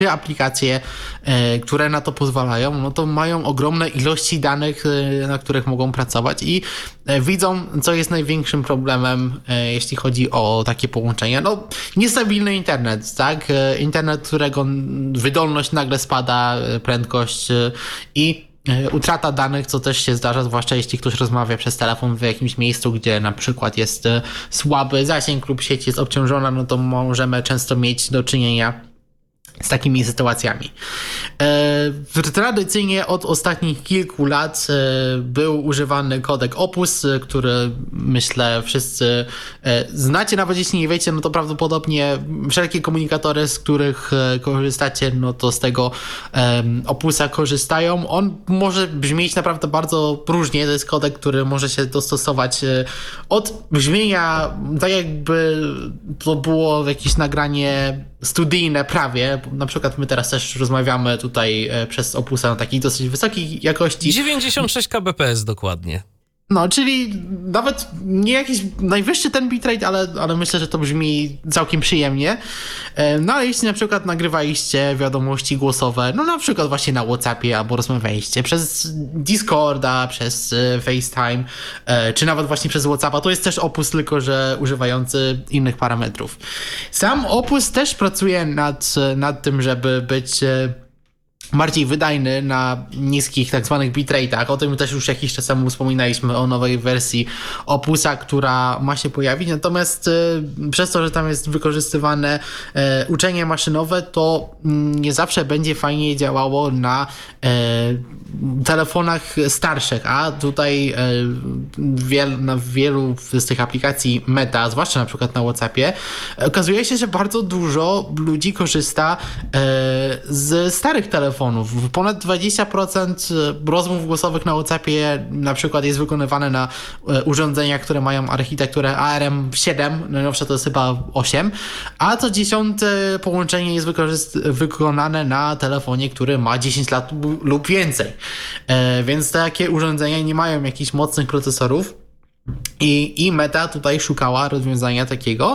aplikacje, które na to pozwalają, no to mają ogromne ilości danych, na których mogą pracować i widzą, co jest największym problemem, jeśli chodzi o takie połączenia. No, niestabilny internet, tak? Internet, którego wydolność nagle spada, prędkość i utrata danych, co też się zdarza, zwłaszcza jeśli ktoś rozmawia przez telefon w jakimś miejscu, gdzie na przykład jest słaby zasięg lub sieć jest obciążona, no to możemy często mieć do czynienia z takimi sytuacjami. Tradycyjnie od ostatnich kilku lat był używany kodek Opus, który myślę wszyscy znacie, nawet jeśli nie wiecie, no to prawdopodobnie wszelkie komunikatory, z których korzystacie, no to z tego Opusa korzystają. On może brzmieć naprawdę bardzo różnie, to jest kodek, który może się dostosować od brzmienia, tak jakby to było jakieś nagranie studyjne prawie. Na przykład my teraz też rozmawiamy tutaj przez Opusa na takiej dosyć wysokiej jakości. 96 kbps dokładnie. No, czyli nawet nie jakiś najwyższy ten bitrate, ale myślę, że to brzmi całkiem przyjemnie. No, ale jeśli na przykład nagrywaliście wiadomości głosowe, no na przykład właśnie na WhatsAppie, albo rozmawialiście przez Discorda, przez FaceTime, czy nawet właśnie przez WhatsAppa, to jest też Opus, tylko że używający innych parametrów. Sam Opus też pracuje nad tym, żeby być bardziej wydajny na niskich tak zwanych bitrate'ach. O tym też już jakiś czas temu wspominaliśmy, o nowej wersji Opusa, która ma się pojawić. Natomiast przez to, że tam jest wykorzystywane uczenie maszynowe, to nie zawsze będzie fajnie działało na telefonach starszych, a tutaj na wielu z tych aplikacji Meta, zwłaszcza na przykład na WhatsAppie, okazuje się, że bardzo dużo ludzi korzysta z starych telefonów. Ponad 20% rozmów głosowych na WhatsAppie na przykład jest wykonywane na urządzeniach, które mają architekturę ARM7, najnowsza to jest chyba 8, a co 10 połączenie jest wykonane na telefonie, który ma 10 lat lub więcej. Więc takie urządzenia nie mają jakichś mocnych procesorów. I Meta tutaj szukała rozwiązania takiego,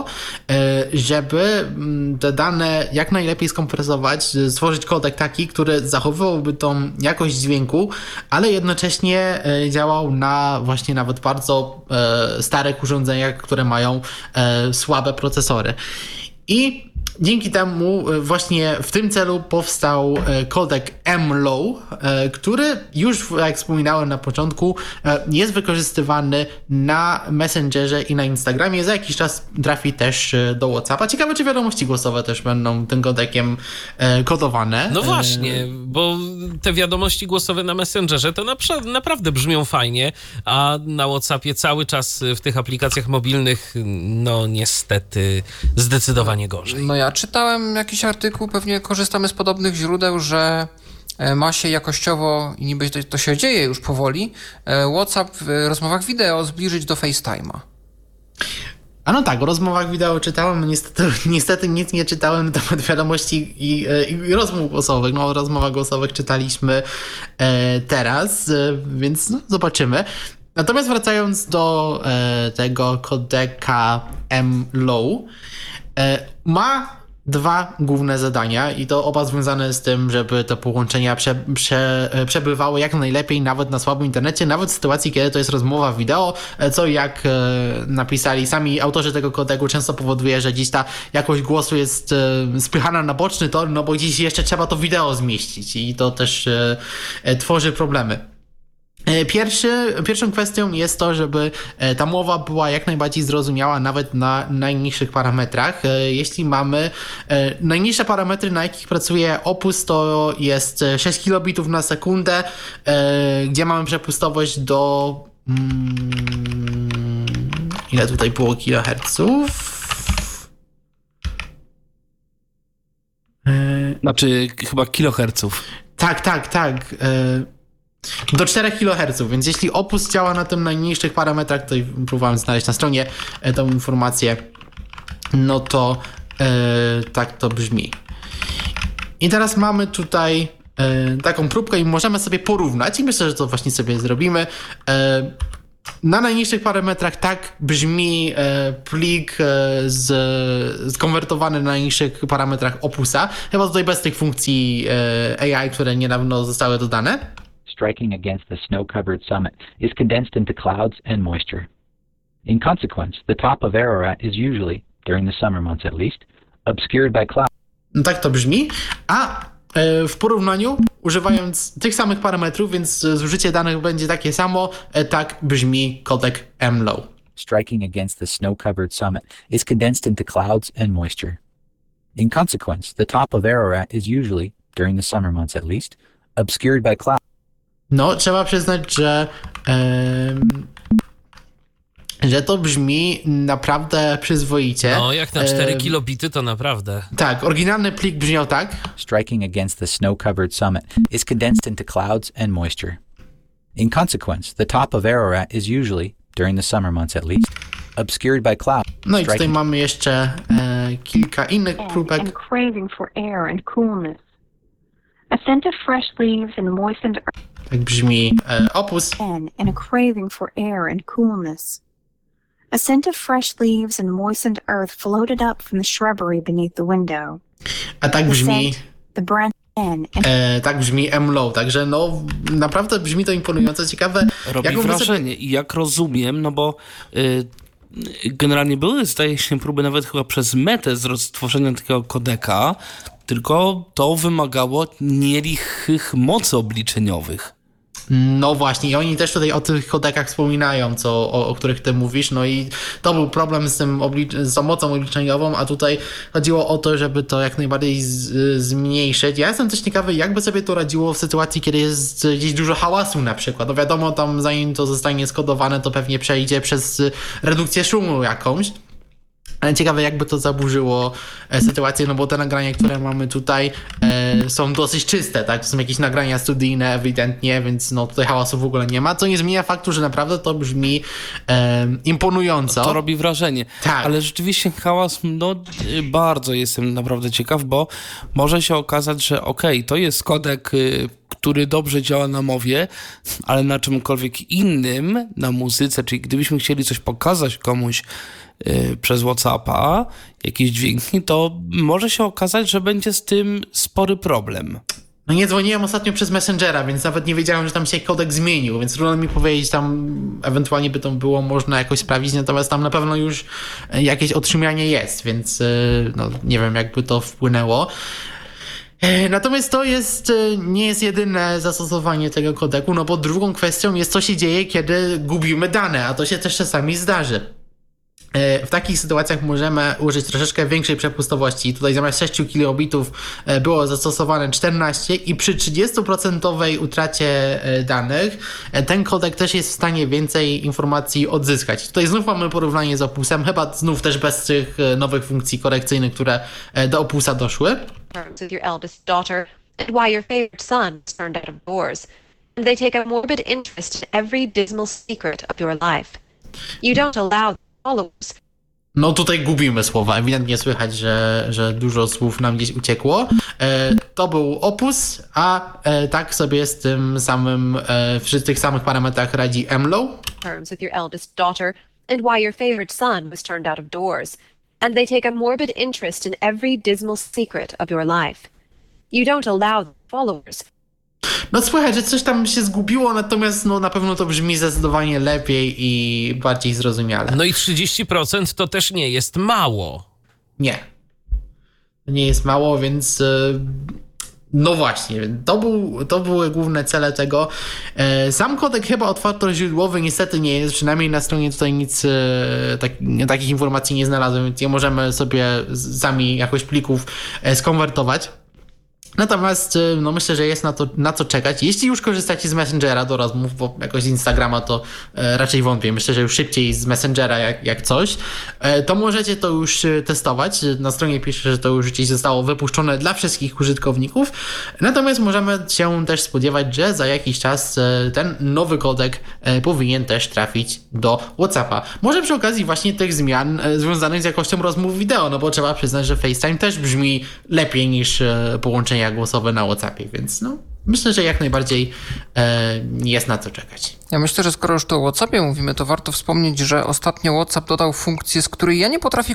żeby te dane jak najlepiej skompresować, stworzyć kodek taki, który zachowywałby tą jakość dźwięku, ale jednocześnie działał na właśnie nawet bardzo starych urządzeniach, które mają słabe procesory. I dzięki temu właśnie w tym celu powstał kodek mLow, który już, jak wspominałem na początku, jest wykorzystywany na Messengerze i na Instagramie. Za jakiś czas trafi też do WhatsAppa. Ciekawe, czy wiadomości głosowe też będą tym kodekiem kodowane. No właśnie, bo te wiadomości głosowe na Messengerze to naprawdę brzmią fajnie, a na WhatsAppie cały czas w tych aplikacjach mobilnych, no niestety zdecydowanie gorzej. No ja czytałem jakiś artykuł, pewnie korzystamy z podobnych źródeł, że ma się jakościowo, i niby to się dzieje już powoli, WhatsApp w rozmowach wideo zbliżyć do FaceTime'a. A no tak, o rozmowach wideo czytałem, niestety nic nie czytałem na temat wiadomości i rozmów głosowych. No o rozmowach głosowych czytaliśmy teraz, więc no, zobaczymy. Natomiast wracając do tego kodeka mLow, ma dwa główne zadania i to oba związane z tym, żeby te połączenia przebywały jak najlepiej nawet na słabym internecie, nawet w sytuacji, kiedy to jest rozmowa wideo, co jak napisali sami autorzy tego kodeku, często powoduje, że gdzieś ta jakość głosu jest spychana na boczny tor, no bo gdzieś jeszcze trzeba to wideo zmieścić i to też tworzy problemy. Pierwszą kwestią jest to, żeby ta mowa była jak najbardziej zrozumiała nawet na najniższych parametrach. Jeśli mamy najniższe parametry, na jakich pracuje Opus, to jest 6 kilobitów na sekundę, gdzie mamy przepustowość do... ile tutaj było kiloherców? Znaczy chyba kiloherców. Tak. Do 4 kHz, więc jeśli Opus działa na tym najniższych parametrach, tutaj próbowałem znaleźć na stronie tą informację, no to tak to brzmi. I teraz mamy tutaj taką próbkę i możemy sobie porównać i myślę, że to właśnie sobie zrobimy. na najniższych parametrach tak brzmi plik skonwertowany na najniższych parametrach Opusa. Chyba tutaj bez tych funkcji AI, które niedawno zostały dodane. Striking against the snow-covered summit is condensed into clouds and moisture. In consequence, the top of Ararat is usually, during the summer months at least, obscured by clouds. No tak to brzmi, a w porównaniu, używając tych samych parametrów, więc zużycie danych będzie takie samo, tak brzmi kodek MLOW. Striking against the snow-covered summit is condensed into clouds and moisture. In consequence, the top of Ararat is usually, during the summer months at least, obscured by clouds. No, trzeba przyznać, że to brzmi naprawdę przyzwoicie. No, jak na 4 kilobity to naprawdę. Tak, oryginalny plik brzmiał tak. Striking against the snow-covered summit is condensed into clouds and moisture. In consequence, the top of Ararat is usually, during the summer months at least, obscured by clouds. No i tutaj mamy jeszcze kilka innych próbek. And craving for air and coolness. A scent of fresh leaves and moistened earth. Tak brzmi Opus. And a craving for air and coolness. A scent of fresh leaves and moistened earth floated up from the shrubbery beneath the window. A tak brzmi... The brand tak brzmi MLOW, także no naprawdę brzmi to imponująco. Ciekawe. Robi wrażenie i jak rozumiem, no bo generalnie były, zdaje się, próby nawet chyba przez Metę stworzenia takiego kodeka, tylko to wymagało nielichych mocy obliczeniowych. No właśnie, i oni też tutaj o tych kodekach wspominają, o których ty mówisz, no i to był problem z tą mocą obliczeniową, a tutaj chodziło o to, żeby to jak najbardziej zmniejszyć. Ja jestem też ciekawy, jakby sobie to radziło w sytuacji, kiedy jest gdzieś dużo hałasu na przykład. No wiadomo, tam zanim to zostanie skodowane, to pewnie przejdzie przez redukcję szumu jakąś. Ale ciekawe, jakby to zaburzyło sytuację, no bo te nagrania, które mamy tutaj są dosyć czyste, tak? To są jakieś nagrania studyjne ewidentnie, więc no tutaj hałasu w ogóle nie ma, co nie zmienia faktu, że naprawdę to brzmi imponująco. To robi wrażenie. Tak. Ale rzeczywiście hałas, no bardzo jestem naprawdę ciekaw, bo może się okazać, że okej, to jest kodek, który dobrze działa na mowie, ale na czymkolwiek innym, na muzyce, czyli gdybyśmy chcieli coś pokazać komuś przez WhatsAppa, jakieś dźwięki, to może się okazać, że będzie z tym spory problem. No nie dzwoniłem ostatnio przez Messengera, więc nawet nie wiedziałem, że tam się kodek zmienił, więc trudno mi powiedzieć, tam ewentualnie by to było można jakoś sprawdzić, natomiast tam na pewno już jakieś otrzymianie jest, więc no nie wiem, jakby to wpłynęło. Natomiast to nie jest jedyne zastosowanie tego kodeku, no bo drugą kwestią jest, co się dzieje, kiedy gubimy dane, a to się też czasami zdarzy. W takich sytuacjach możemy użyć troszeczkę większej przepustowości. Tutaj zamiast 6 kilobitów było zastosowane 14 i przy 30% utracie danych ten kodek też jest w stanie więcej informacji odzyskać. Tutaj znów mamy porównanie z Opusem, chyba znów też bez tych nowych funkcji korekcyjnych, które do Opusa doszły. With your eldest daughter and why your favorite son was turned out of doors. And they take a morbid interest in every dismal secret of your life. You don't allow followers. No tutaj gubimy słowa, ewidentnie słychać, że dużo słów nam gdzieś uciekło. To był Opus, a tak sobie z tym samym, przy tych samych parametrach radzi MLOW. Terms with your eldest daughter and why your favorite son was turned out of doors. And they take a morbid interest in every dismal secret of your life. You don't allow followers. No słychać, że coś tam się zgubiło, natomiast no na pewno to brzmi zdecydowanie lepiej i bardziej zrozumiale. No i 30% to też nie jest mało. Nie. Nie jest mało, więc no właśnie, to były główne cele tego. Sam kodek chyba otwartoźródłowy niestety nie jest, przynajmniej na stronie tutaj nic takich informacji nie znalazłem, więc nie możemy sobie sami jakoś plików skonwertować. Natomiast no myślę, że jest na co czekać. Jeśli już korzystacie z Messengera do rozmów, bo jakoś z Instagrama to raczej wątpię. Myślę, że już szybciej z Messengera jak coś, to możecie to już testować. Na stronie pisze, że to już gdzieś zostało wypuszczone dla wszystkich użytkowników. Natomiast możemy się też spodziewać, że za jakiś czas ten nowy kodek powinien też trafić do WhatsAppa. Może przy okazji właśnie tych zmian związanych z jakością rozmów wideo, no bo trzeba przyznać, że FaceTime też brzmi lepiej niż połączenia głosowe na WhatsAppie, więc no myślę, że jak najbardziej jest na co czekać. Ja myślę, że skoro już to o WhatsAppie mówimy, to warto wspomnieć, że ostatnio WhatsApp dodał funkcję, z której ja nie potrafię